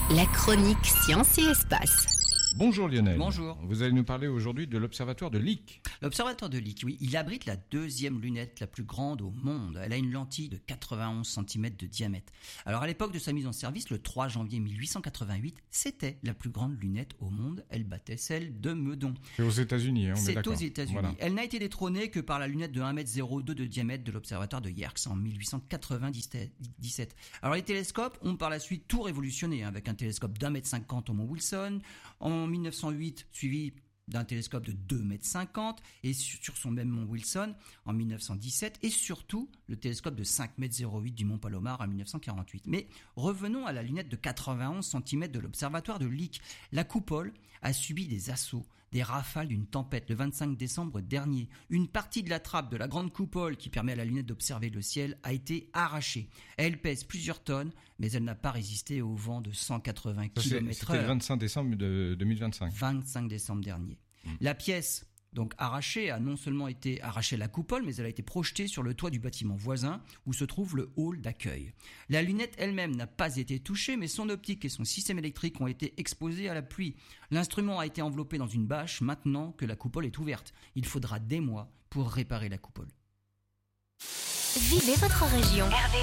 La chronique Science et Espace. Bonjour Lionel. Bonjour. Vous allez nous parler aujourd'hui de l'observatoire de Lick. L'observatoire de Lick, oui, il abrite la deuxième lunette la plus grande au monde. Elle a une lentille de 91 cm de diamètre. Alors à l'époque de sa mise en service, le 3 janvier 1888, c'était la plus grande lunette au monde. Elle battait celle de Meudon. C'est aux États-Unis, on est C'est d'accord. aux États-Unis. Voilà. Elle n'a été détrônée que par la lunette de 1,02 m de diamètre de l'observatoire de Yerkes en 1897. Alors les télescopes ont par la suite tout révolutionné, avec un télescope d'1,50 m au Mont Wilson, en 1908 suivi d'un télescope de 2,50 m et sur son même Mont Wilson en 1917 et surtout le télescope de 5,08 m du Mont Palomar en 1948. Mais revenons à la lunette de 91 cm de l'observatoire de Lick. La coupole a subi des assauts, des rafales d'une tempête le 25 décembre dernier. Une partie de la trappe de la grande coupole qui permet à la lunette d'observer le ciel a été arrachée. Elle pèse plusieurs tonnes, mais elle n'a pas résisté au vent de 180 km/h. C'était le 25 décembre de 2025. 25 décembre dernier. La pièce donc arrachée a non seulement été arrachée à la coupole, mais elle a été projetée sur le toit du bâtiment voisin où se trouve le hall d'accueil. La lunette elle-même n'a pas été touchée, mais son optique et son système électrique ont été exposés à la pluie. L'instrument a été enveloppé dans une bâche maintenant que la coupole est ouverte. Il faudra des mois pour réparer la coupole. Vivez votre région.